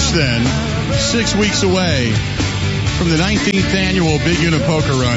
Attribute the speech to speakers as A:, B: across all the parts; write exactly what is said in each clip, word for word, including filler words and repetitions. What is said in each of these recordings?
A: less than six weeks away from the nineteenth annual Big Unit Poker Run.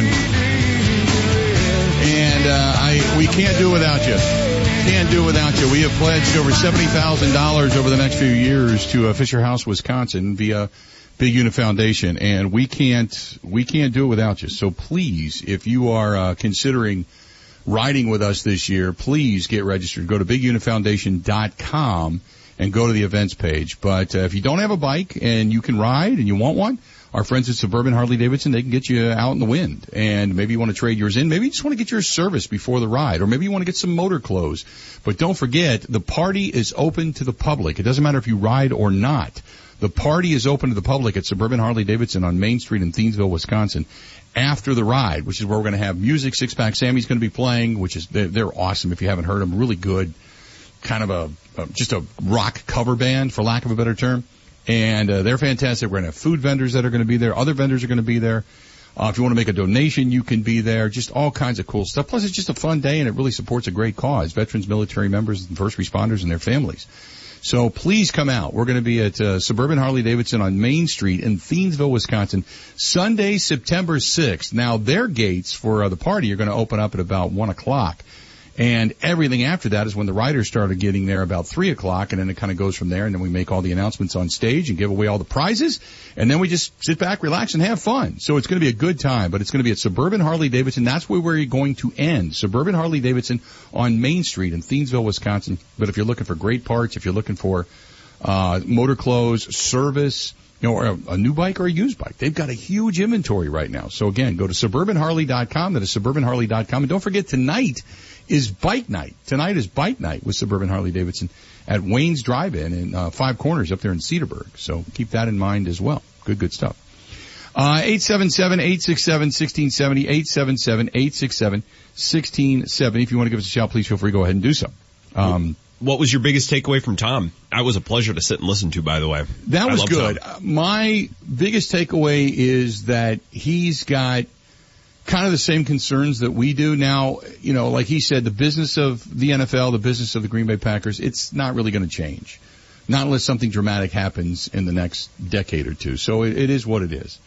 A: And uh, I we can't do it without you. Can't do it without you. We have pledged over seventy thousand dollars over the next few years to uh, Fisher House, Wisconsin via Big Unit Foundation, and we can't we can't do it without you. So please, if you are uh, considering riding with us this year, please get registered. Go to big unit foundation dot com and go to the events page. But uh, if you don't have a bike and you can ride and you want one, our friends at Suburban Harley Davidson, they can get you out in the wind. And maybe you want to trade yours in. Maybe you just want to get yours serviced before the ride. Or maybe you want to get some motor clothes. But don't forget, the party is open to the public. It doesn't matter if you ride or not. The party is open to the public at Suburban Harley Davidson on Main Street in Thiensville, Wisconsin, after the ride, which is where we're going to have music. Six Pack Sammy's going to be playing, which is, they're, they're awesome if you haven't heard them. Really good, kind of a, a just a rock cover band, for lack of a better term. And uh, they're fantastic. We're going to have food vendors that are going to be there. Other vendors are going to be there. Uh, if you want to make a donation, you can be there. Just all kinds of cool stuff. Plus, it's just a fun day, and it really supports a great cause, veterans, military members, and first responders and their families. So please come out. We're going to be at uh, Suburban Harley Davidson on Main Street in Thiensville, Wisconsin, Sunday, September sixth. Now, their gates for uh, the party are going to open up at about one o'clock. And everything after that is when the riders started getting there about three o'clock, and then it kind of goes from there, and then we make all the announcements on stage and give away all the prizes, and then we just sit back, relax, and have fun. So it's going to be a good time, but it's going to be at Suburban Harley Davidson. That's where we're going to end. Suburban Harley Davidson on Main Street in Thiensville, Wisconsin. But if you're looking for great parts, if you're looking for uh motor clothes, service, you know, or a, a new bike or a used bike, they've got a huge inventory right now. So again, go to suburban harley dot com. That is suburban harley dot com. And don't forget, tonight is bike night. Tonight is bike night with Suburban Harley Davidson at Wayne's Drive-In in uh, Five Corners up there in Cedarburg. So keep that in mind as well. Good, good stuff. Uh, eight seven seven, eight six seven, one six seven zero, eight seven seven, eight six seven, one six seven zero. If you want to give us a shout, please feel free to go ahead and do so. Um,
B: what was your biggest takeaway from Tom? That was a pleasure to sit and listen to, by the way.
A: That was good. Tom. My biggest takeaway is that he's got kind of the same concerns that we do. Now, you know, like he said, the business of the N F L, the business of the Green Bay Packers, it's not really going to change. Not unless something dramatic happens in the next decade or two. So it, it is what it is.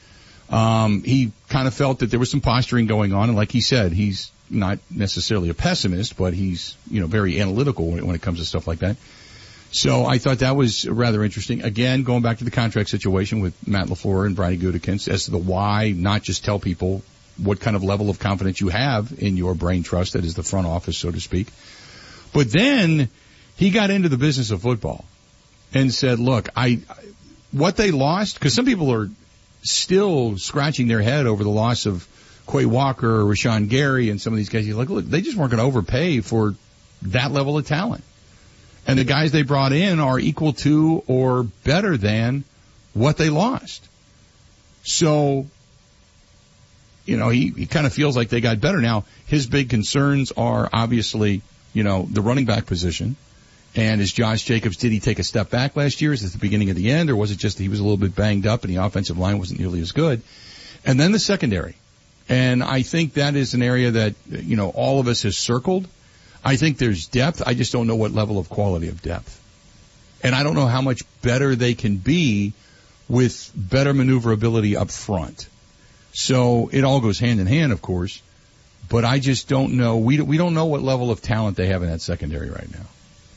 A: Um, he kind of felt that there was some posturing going on, and like he said, he's not necessarily a pessimist, but he's, you know, very analytical when it, when it comes to stuff like that. So I thought that was rather interesting. Again, going back to the contract situation with Matt LaFleur and Brian Gutekunst as to the why, not just tell people what kind of level of confidence you have in your brain trust, that is the front office, so to speak. But then he got into the business of football and said, look, I, what they lost, because some people are still scratching their head over the loss of Quay Walker or Rashawn Gary and some of these guys. He's like, look, they just weren't going to overpay for that level of talent. And the guys they brought in are equal to or better than what they lost. So, you know, he, he kind of feels like they got better. Now, his big concerns are obviously, you know, the running back position. And is Josh Jacobs, did he take a step back last year? Is it the beginning of the end? Or was it just that he was a little bit banged up and the offensive line wasn't nearly as good? And then the secondary. And I think that is an area that, you know, all of us has circled. I think there's depth. I just don't know what level of quality of depth. And I don't know how much better they can be with better maneuverability up front. So it all goes hand in hand, of course, but I just don't know. We we don't know what level of talent they have in that secondary right now.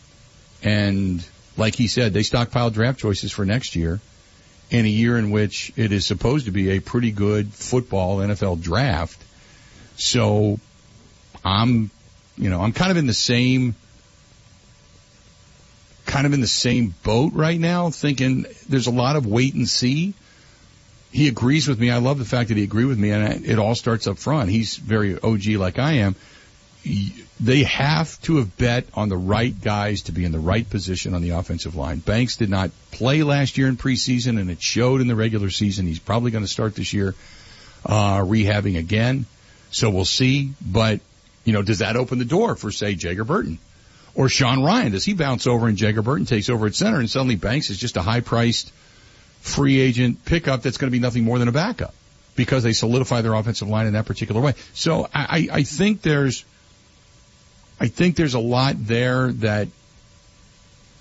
A: And like he said, they stockpiled draft choices for next year in a year in which it is supposed to be a pretty good football N F L draft. So I'm, you know, I'm kind of in the same, kind of in the same boat right now, thinking there's a lot of wait and see. He agrees with me. I love the fact that he agreed with me, and it all starts up front. He's very O G like I am. They have to have bet on the right guys to be in the right position on the offensive line. Banks did not play last year in preseason, and it showed in the regular season. He's probably going to start this year uh rehabbing again. So we'll see. But, you know, does that open the door for, say, Jager Burton? Or Sean Ryan? Does he bounce over and Jager Burton takes over at center, and suddenly Banks is just a high-priced free agent pickup that's going to be nothing more than a backup because they solidify their offensive line in that particular way. So I, I think there's, I think there's a lot there that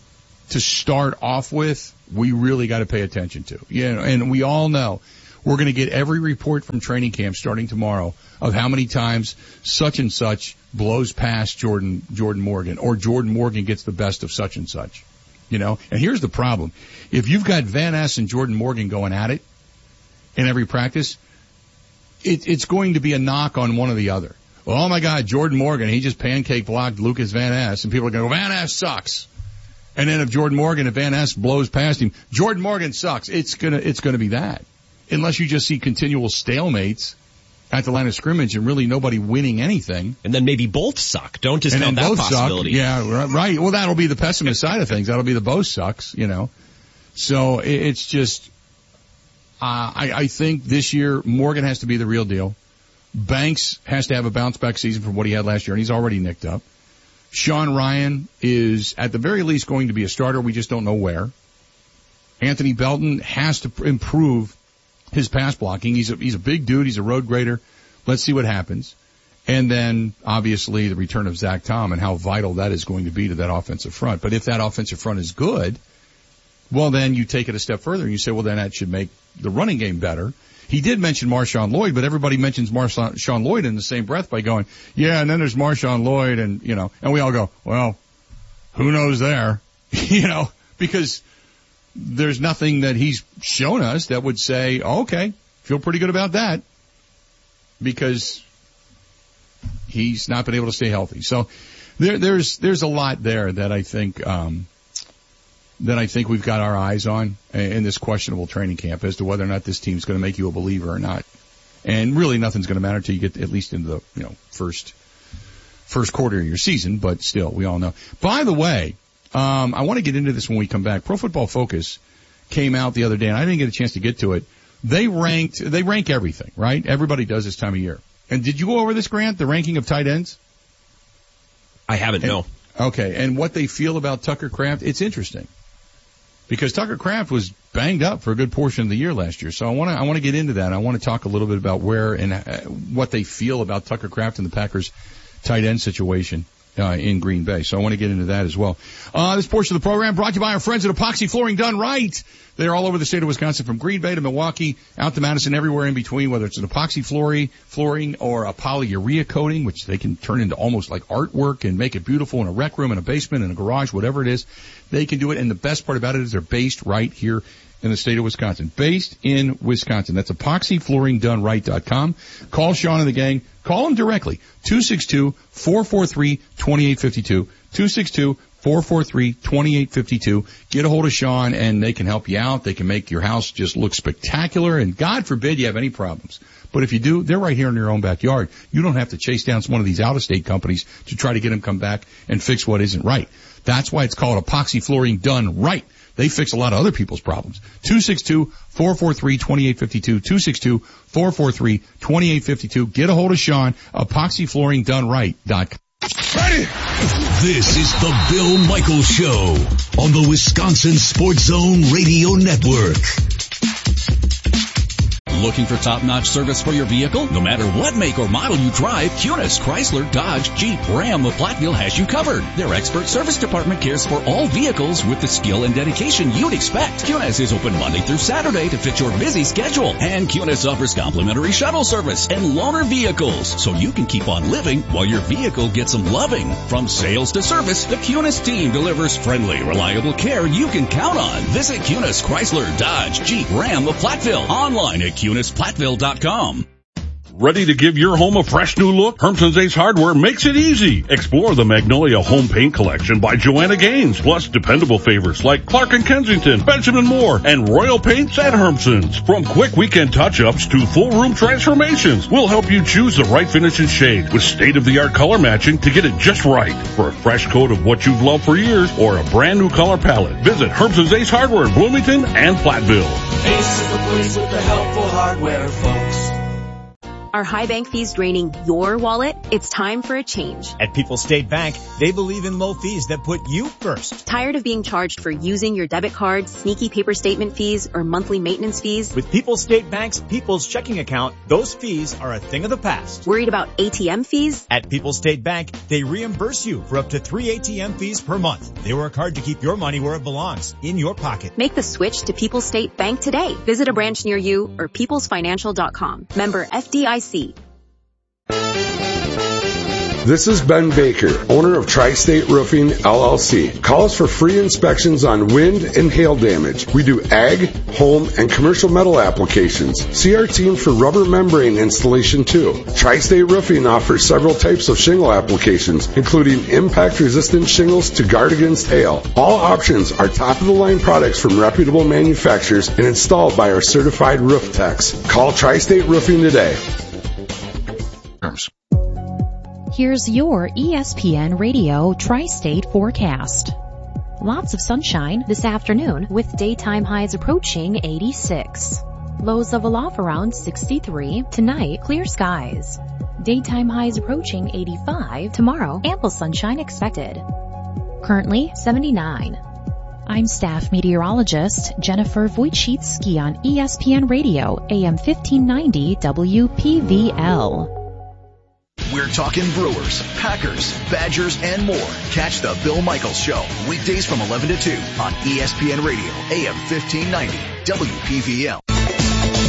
A: to start off with, we really got to pay attention to. You know, and we all know we're going to get every report from training camp starting tomorrow of how many times such and such blows past Jordan Jordan Morgan, or Jordan Morgan gets the best of such and such. You know, and here's the problem. If you've got Van Ness and Jordan Morgan going at it in every practice, it, it's going to be a knock on one or the other. Well, oh my God, Jordan Morgan, he just pancake blocked Lucas Van Ness, and people are going to go, Van Ness sucks. And then if Jordan Morgan, if Van Ness blows past him, Jordan Morgan sucks. It's gonna, it's gonna be that. Unless you just see continual stalemates at the line of scrimmage and really nobody winning anything.
B: And then maybe both suck. Don't discount that
A: both
B: possibility.
A: Suck. Yeah, right. Well, that'll be the pessimist side of things. That'll be the both sucks, you know. So it's just, uh, I, I think this year Morgan has to be the real deal. Banks has to have a bounce back season from what he had last year, and he's already nicked up. Sean Ryan is at the very least going to be a starter. We just don't know where. Anthony Belton has to improve his pass blocking. He's a, he's a big dude. He's a road grader. Let's see what happens. And then, obviously, the return of Zach Tom and how vital that is going to be to that offensive front. But if that offensive front is good, well, then you take it a step further and you say, well, then that should make the running game better. He did mention Marshawn Lloyd, but everybody mentions Marshawn Lloyd in the same breath by going, yeah, and then there's Marshawn Lloyd, and, you know, and we all go, well, who knows there? You know, because there's nothing that he's shown us that would say, oh, okay, feel pretty good about that, because he's not been able to stay healthy. So there, there's there's a lot there that I think um, that I think we've got our eyes on in this questionable training camp as to whether or not this team's going to make you a believer or not. And really, nothing's going to matter until you get at least into the you know first first quarter of your season. But still, we all know. By the way. Um, I want to get into this when we come back. Pro Football Focus came out the other day, and I didn't get a chance to get to it. They ranked, they rank everything, right? Everybody does this time of year. And did you go over this, Grant, the ranking of tight ends?
B: I haven't,
A: and,
B: no.
A: Okay, and what they feel about Tucker Kraft? It's interesting. Because Tucker Kraft was banged up for a good portion of the year last year. So I want to, I want to get into that. I want to talk a little bit about where and uh, what they feel about Tucker Kraft and the Packers tight end situation. Uh, in Green Bay. So I want to get into that as well. Uh, this portion of the program brought to you by our friends at Epoxy Flooring Done Right. They're all over the state of Wisconsin, from Green Bay to Milwaukee, out to Madison, everywhere in between, whether it's an epoxy flooring, flooring or a polyurea coating, which they can turn into almost like artwork and make it beautiful in a rec room, in a basement, in a garage, whatever it is. They can do it. And the best part about it is they're based right here in the state of Wisconsin. Based in Wisconsin. That's epoxy flooring done right dot com. Call Sean and the gang. Call them directly. two six two, four four three, two eight five two. two six two, four four three, two eight five two. Get a hold of Sean and they can help you out. They can make your house just look spectacular, and God forbid you have any problems. But if you do, they're right here in your own backyard. You don't have to chase down one of these out-of-state companies to try to get them come back and fix what isn't right. That's why it's called Epoxy Flooring Done Right. They fix a lot of other people's problems. two six two, four four three, two eight five two. two six two, four four three, two eight five two. Get a hold of Sean. epoxy flooring done right dot com.
C: Ready? This is the Bill Michaels Show on the Wisconsin Sports Zone Radio Network.
D: Looking for top-notch service for your vehicle? No matter what make or model you drive, Kunis, Chrysler, Dodge, Jeep, Ram, or Platteville has you covered. Their expert service department cares for all vehicles with the skill and dedication you'd expect. Kunis is open Monday through Saturday to fit your busy schedule. And Kunis offers complimentary shuttle service and loaner vehicles, so you can keep on living while your vehicle gets some loving. From sales to service, the Kunis team delivers friendly, reliable care you can count on. Visit Kunis, Chrysler, Dodge, Jeep, Ram, or Platteville. Online at Kunis Platteville dot com.
E: Ready to give your home a fresh new look? Hermson's Ace Hardware makes it easy. Explore the Magnolia Home Paint Collection by Joanna Gaines, plus dependable favorites like Clark and Kensington, Benjamin Moore, and Royal Paints at Hermson's. From quick weekend touch-ups to full room transformations, we'll help you choose the right finish and shade with state-of-the-art color matching to get it just right. For a fresh coat of what you've loved for years or a brand new color palette, visit Hermson's Ace Hardware in Bloomington and Platteville.
F: Ace is the place with the helpful hardware, folks. Are high bank fees draining your wallet? It's time for a change.
G: At People's State Bank, they believe in low fees that put you first.
F: Tired of being charged for using your debit card, sneaky paper statement fees, or monthly maintenance fees?
G: With People's State Bank's People's Checking Account, those fees are a thing of the past.
F: Worried about A T M fees?
G: At People's State Bank, they reimburse you for up to three A T M fees per month. They work hard to keep your money where it belongs, in your pocket.
F: Make the switch to People's State Bank today. Visit a branch near you or peoples financial dot com. Member F D I C.
H: This is Ben Baker, owner of Tri-State Roofing, L L C. Call us for free inspections on wind and hail damage. We do ag, home, and commercial metal applications. See our team for rubber membrane installation too. Tri-State Roofing offers several types of shingle applications, including impact-resistant shingles to guard against hail. All options are top-of-the-line products from reputable manufacturers and installed by our certified roof techs. Call Tri-State Roofing today.
I: Here's your E S P N Radio Tri-State forecast. Lots of sunshine this afternoon with daytime highs approaching eighty-six. Lows level off around sixty-three. Tonight, clear skies. Daytime highs approaching eighty-five. Tomorrow, ample sunshine expected. Currently, seventy-nine. I'm staff meteorologist Jennifer Wojcicki on E S P N Radio, A M fifteen ninety W P V L.
J: We're talking Brewers, Packers, Badgers, and more. Catch the Bill Michaels Show weekdays from eleven to two on E S P N Radio, A M fifteen ninety, W P V L.